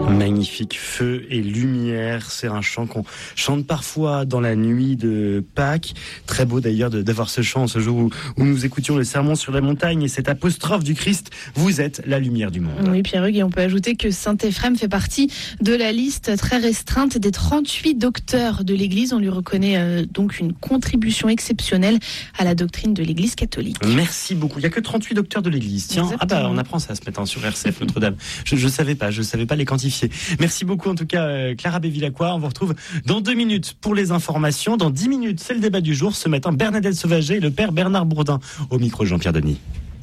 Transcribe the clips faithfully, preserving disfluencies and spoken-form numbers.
Magnifique, feu et lumière, c'est un chant qu'on chante parfois dans la nuit de Pâques. Très beau d'ailleurs de, d'avoir ce chant ce jour où, où nous écoutions le sermon sur la montagne et cette apostrophe du Christ, vous êtes la lumière du monde. Oui, Pierre-Hugues, et on peut ajouter que Saint-Éphrem fait partie de la liste très restreinte des trente-huit docteurs de l'Église. On lui reconnaît euh, donc une contribution exceptionnelle à la doctrine de l'Église catholique. Merci beaucoup. Il n'y a que trente-huit docteurs de l'Église. Tiens, Exactement. ah bah on apprend ça ce matin sur R C F Notre-Dame. Je ne savais pas, je savais pas les quantifier. Merci beaucoup en tout cas euh, Clara Bévilacqua. On vous retrouve dans deux minutes pour les informations. Dans dix minutes, c'est le débat du jour. Ce matin, Bernadette Sauvager et le père Bernard Bourdin. Au micro, Jean-Pierre Denis.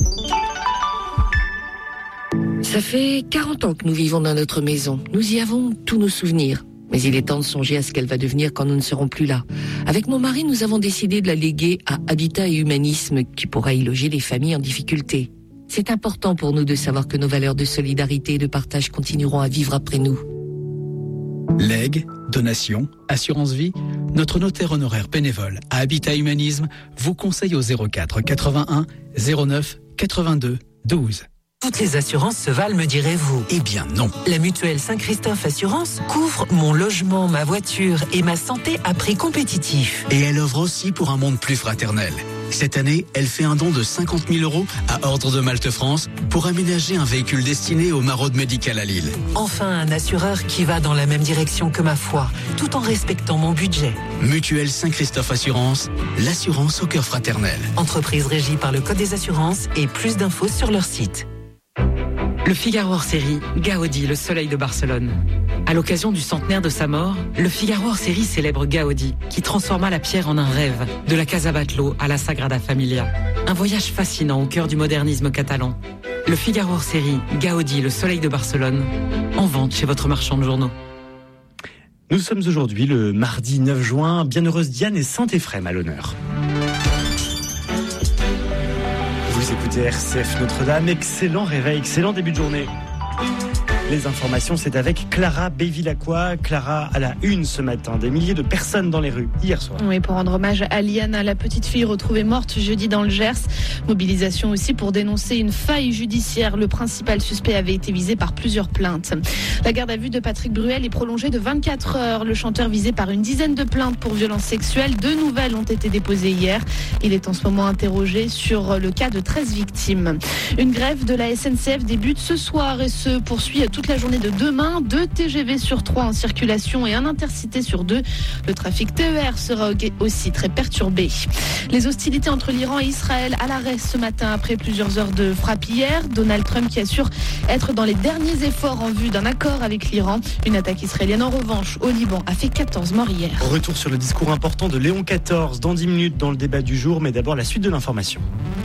Ça fait quarante ans que nous vivons dans notre maison. Nous y avons tous nos souvenirs. Mais il est temps de songer à ce qu'elle va devenir quand nous ne serons plus là. Avec mon mari, nous avons décidé de la léguer à Habitat et Humanisme, qui pourra y loger les familles en difficulté. C'est important pour nous de savoir que nos valeurs de solidarité et de partage continueront à vivre après nous. Legs, donations, assurance vie, notre notaire honoraire bénévole à Habitat Humanisme vous conseille au zéro quatre quatre-vingt-un zéro neuf quatre-vingt-deux douze. Toutes les assurances se valent, me direz-vous. Eh bien non. La mutuelle Saint-Christophe Assurance couvre mon logement, ma voiture et ma santé à prix compétitif. Et elle œuvre aussi pour un monde plus fraternel. Cette année, elle fait un don de cinquante mille euros à Ordre de Malte France pour aménager un véhicule destiné au Maraude médical à Lille. Enfin, un assureur qui va dans la même direction que ma foi, tout en respectant mon budget. Mutuelle Saint-Christophe Assurance, l'assurance au cœur fraternel. Entreprise régie par le Code des assurances et plus d'infos sur leur site. Le Figaro hors série, Gaudi, le soleil de Barcelone. À l'occasion du centenaire de sa mort, le Figaro hors série célèbre Gaudi, qui transforma la pierre en un rêve, de la Casa Batlló à la Sagrada Familia. Un voyage fascinant au cœur du modernisme catalan. Le Figaro hors série, Gaudi, le soleil de Barcelone, en vente chez votre marchand de journaux. Nous sommes aujourd'hui le mardi neuf juin, Bienheureuse Diane et Saint-Éphrem à l'honneur. Vous écoutez R C F Notre-Dame, excellent réveil, excellent début de journée. Les informations, c'est avec Clara Bévilacqua. Clara, à la une ce matin, des milliers de personnes dans les rues hier soir. Oui, pour rendre hommage à Liana, la petite fille retrouvée morte jeudi dans le Gers. Mobilisation aussi pour dénoncer une faille judiciaire. Le principal suspect avait été visé par plusieurs plaintes. La garde à vue de Patrick Bruel est prolongée de vingt-quatre heures. Le chanteur visé par une dizaine de plaintes pour violences sexuelles. Deux nouvelles ont été déposées hier. Il est en ce moment interrogé sur le cas de treize victimes. Une grève de la S N C F débute ce soir et se poursuit toute la journée de demain. Deux T G V sur trois en circulation et un intercité sur deux. Le trafic T E R sera aussi très perturbé. Les hostilités entre l'Iran et Israël à l'arrêt ce matin après plusieurs heures de frappe hier. Donald Trump qui assure être dans les derniers efforts en vue d'un accord avec l'Iran. Une attaque israélienne en revanche au Liban a fait quatorze morts hier. Retour sur le discours important de Léon quatorze dans dix minutes dans le débat du jour, mais d'abord la suite de l'information.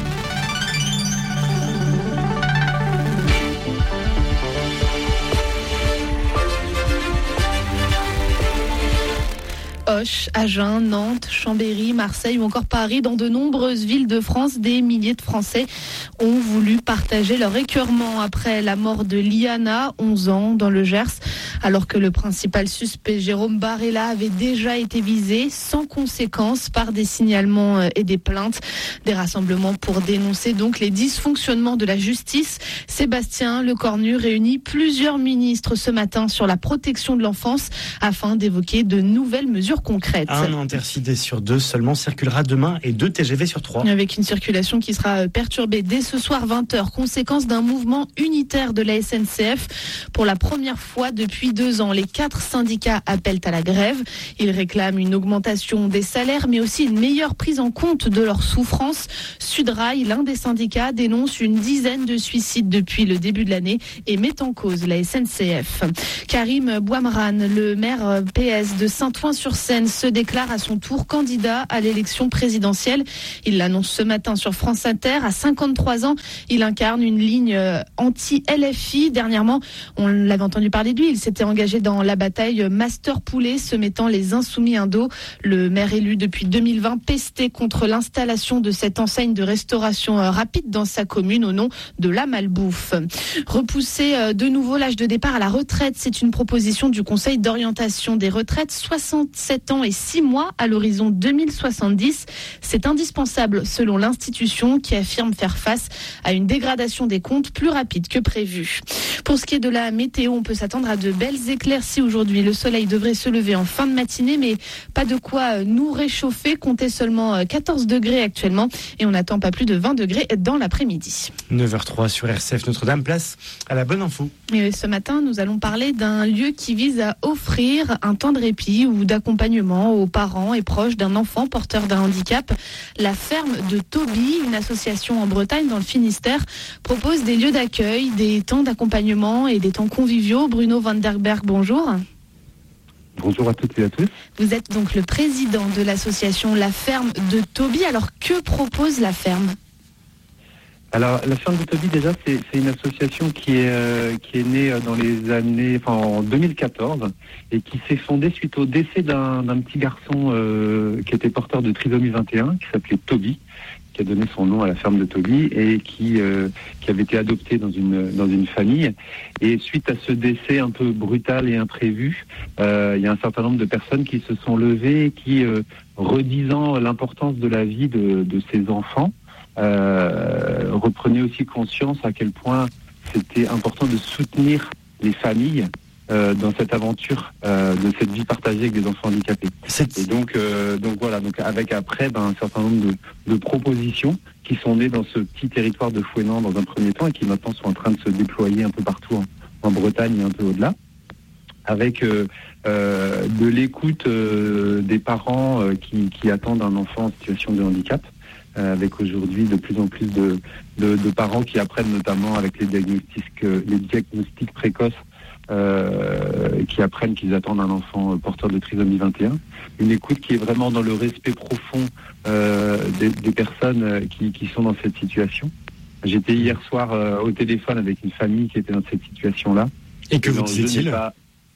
Auch, Agen, Nantes, Chambéry, Marseille ou encore Paris, dans de nombreuses villes de France, des milliers de Français ont voulu partager leur écœurement après la mort de Liana, onze ans, dans le Gers, alors que le principal suspect, Jérôme Barella, avait déjà été visé sans conséquence par des signalements et des plaintes. Des rassemblements pour dénoncer donc les dysfonctionnements de la justice. Sébastien Lecornu réunit plusieurs ministres ce matin sur la protection de l'enfance afin d'évoquer de nouvelles mesures concrètes. Un intercité sur deux seulement circulera demain et deux T G V sur trois. Avec une circulation qui sera perturbée dès ce soir vingt heures, conséquence d'un mouvement unitaire de la S N C F. Pour la première fois depuis deux ans, les quatre syndicats appellent à la grève. Ils réclament une augmentation des salaires, mais aussi une meilleure prise en compte de leurs souffrances. Sudrail, l'un des syndicats, dénonce une dizaine de suicides depuis le début de l'année et met en cause la S N C F. Karim Bouamran, le maire P S de Saint-Ouen-sur-Seine, se déclare à son tour candidat à l'élection présidentielle. Il l'annonce ce matin sur France Inter. À cinquante-trois ans, il incarne une ligne anti-L F I. Dernièrement, on l'avait entendu parler de lui. Il s'était engagé dans la bataille Master Poulet, se mettant les insoumis indo. Le maire élu depuis deux mille vingt pestait contre l'installation de cette enseigne de restauration rapide dans sa commune au nom de la malbouffe. Repousser de nouveau l'âge de départ à la retraite, c'est une proposition du Conseil d'orientation des retraites. soixante-sept ans et six mois à l'horizon deux mille soixante-dix. C'est indispensable selon l'institution qui affirme faire face à une dégradation des comptes plus rapide que prévu. Pour ce qui est de la météo, on peut s'attendre à de belles belles éclaircies aujourd'hui. Le soleil devrait se lever en fin de matinée, mais pas de quoi nous réchauffer. Comptez seulement quatorze degrés actuellement et on n'attend pas plus de vingt degrés dans l'après-midi. neuf heures zéro trois sur R C F Notre-Dame, place à la bonne info. Et ce matin, nous allons parler d'un lieu qui vise à offrir un temps de répit ou d'accompagnement aux parents et proches d'un enfant porteur d'un handicap. La ferme de Toby, une association en Bretagne dans le Finistère, propose des lieux d'accueil, des temps d'accompagnement et des temps conviviaux. Bruno Van der Berg, bonjour. Bonjour à toutes et à tous. Vous êtes donc le président de l'association La Ferme de Toby. Alors, que propose la ferme ? Alors, la ferme de Toby, déjà, c'est, c'est une association qui est, euh, qui est née dans les années, enfin, en deux mille quatorze et qui s'est fondée suite au décès d'un, d'un petit garçon euh, qui était porteur de trisomie vingt et un, qui s'appelait Toby, qui a donné son nom à la ferme de Toby et qui, euh, qui avait été adopté dans une, dans une famille. Et suite à ce décès un peu brutal et imprévu, euh, il y a un certain nombre de personnes qui se sont levées et qui, euh, redisant l'importance de la vie de, de ces enfants, Euh, reprenez aussi conscience à quel point c'était important de soutenir les familles euh, dans cette aventure euh, de cette vie partagée avec des enfants handicapés. C'est... Et donc, euh, donc voilà, donc avec après ben, un certain nombre de, de propositions qui sont nées dans ce petit territoire de Fouesnant dans un premier temps et qui maintenant sont en train de se déployer un peu partout en, en Bretagne et un peu au-delà, avec euh, euh, de l'écoute euh, des parents euh, qui, qui attendent un enfant en situation de handicap. Avec aujourd'hui de plus en plus de, de, de parents qui apprennent, notamment avec les diagnostics, les diagnostics précoces, euh, qui apprennent qu'ils attendent un enfant porteur de trisomie vingt et un. Une écoute qui est vraiment dans le respect profond euh, des, des personnes qui, qui sont dans cette situation. J'étais hier soir euh, au téléphone avec une famille qui était dans cette situation-là. Et que vous disaient-ils ? Pas...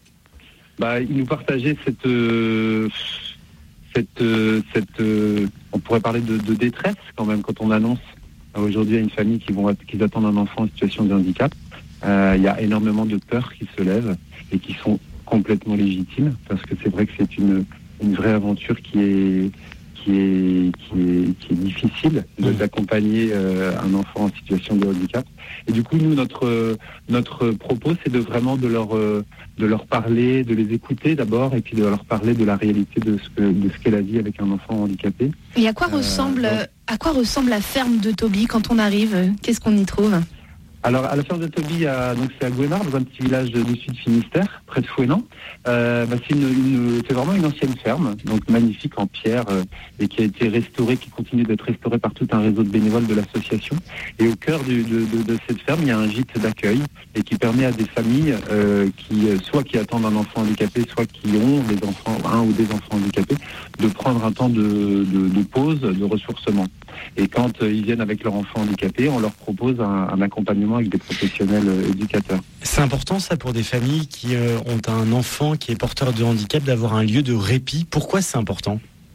Bah, ils nous partageaient cette... Euh... Cette, euh, cette, euh, on pourrait parler de, de détresse quand même quand on annonce euh, aujourd'hui à une famille qui vont qui attendent un enfant en situation de handicap. Euh, il y a énormément de peurs qui se lèvent et qui sont complètement légitimes parce que c'est vrai que c'est une, une vraie aventure qui est qui est qui est, qui est difficile de, d'accompagner euh, un enfant en situation de handicap. Et du coup, nous, notre notre propos, c'est de vraiment de leur euh, de leur parler, de les écouter d'abord, et puis de leur parler de la réalité de ce que de ce qu'est la vie avec un enfant handicapé. Et à quoi euh, ressemble donc, à quoi ressemble la ferme de Toby quand on arrive ? Qu'est-ce qu'on y trouve ? Alors, à la ferme de Toby, à, donc c'est à Gouénard, dans un petit village du sud Finistère, près de Fouesnant. Euh, bah, c'est, une, une, c'est vraiment une ancienne ferme, donc magnifique en pierre, euh, et qui a été restaurée, qui continue d'être restaurée par tout un réseau de bénévoles de l'association. Et au cœur du, de, de, de cette ferme, il y a un gîte d'accueil, et qui permet à des familles euh, qui, soit qui attendent un enfant handicapé, soit qui ont des enfants, un ou des enfants handicapés, de prendre un temps de, de, de pause, de ressourcement. Et quand euh, ils viennent avec leur enfant handicapé, on leur propose un, un accompagnement avec des professionnels euh, éducateurs. C'est important ça pour des familles qui euh, ont un enfant qui est porteur de handicap d'avoir un lieu de répit. Pourquoi c'est important ?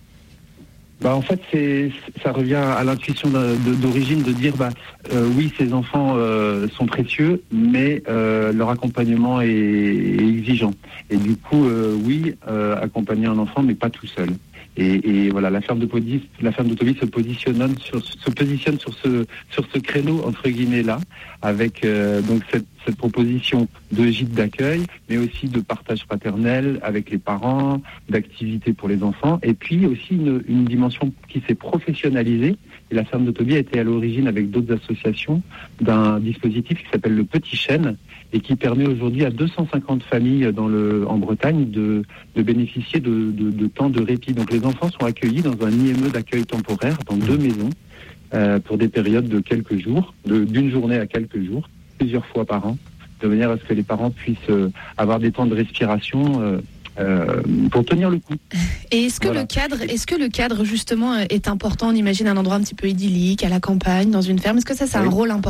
Bah en fait, c'est, ça revient à l'intuition de, de, d'origine de dire bah euh, oui, ces enfants euh, sont précieux, mais euh, leur accompagnement est, est exigeant. Et du coup, euh, oui, euh, accompagner un enfant, mais pas tout seul. Et, et voilà, la ferme de Toby, la ferme de Toby se positionne sur se positionne sur ce sur ce créneau entre guillemets là, avec euh, donc cette, cette proposition de gîte d'accueil, mais aussi de partage fraternel avec les parents, d'activités pour les enfants, et puis aussi une, une dimension qui s'est professionnalisée. Et la ferme de Toby a été à l'origine avec d'autres associations d'un dispositif qui s'appelle le Petit Chêne et qui permet aujourd'hui à deux cent cinquante familles dans le, en Bretagne de, de bénéficier de, de, de temps de répit. Donc les enfants sont accueillis dans un I M E d'accueil temporaire dans deux maisons euh, pour des périodes de quelques jours, de, d'une journée à quelques jours, plusieurs fois par an, de manière à ce que les parents puissent euh, avoir des temps de respiration euh, Euh, pour tenir le coup. Et est-ce que voilà. le cadre, est-ce que le cadre justement est important ? On imagine un endroit un petit peu idyllique, à la campagne, dans une ferme. Est-ce que ça, c'est oui. un rôle important ?